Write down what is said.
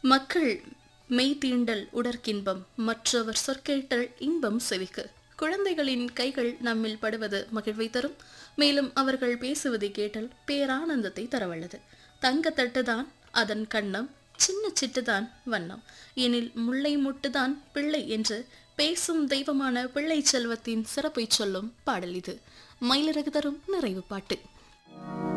மக்கள் மெய்தீண்டல் உடற்கின்பம் மற்றவர் சொற்கேட்டல் இன்பம் செவிக்கு. குழந்தைகளின் கைகள் நம்மில் படுவது மகிழ்வை தரும். மேலும் அவர்கள் பேசுவதை கேட்டல் பேரானந்தத்தை தரவல்லது. தங்கத்தட்டுதான் அதன் கண்ணம், சின்ன சிட்டுதான் வண்ணம், எனில் முல்லை முட்டுதான் பிள்ளை என்று பேசும் தெய்வமான பிள்ளை செல்வத்தின் சிறப்பை சொல்லும் பாடல் இது. மயிலிறகு தரும் நிறைவு பாட்டு.